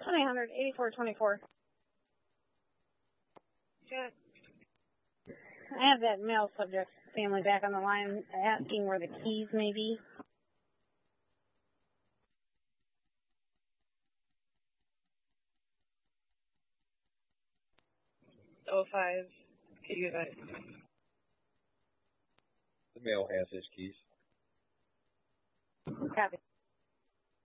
1-800-8424. Good. I have that male subject family back on the line asking where the keys may be. '05. Could you advise? The male has his keys. Copy.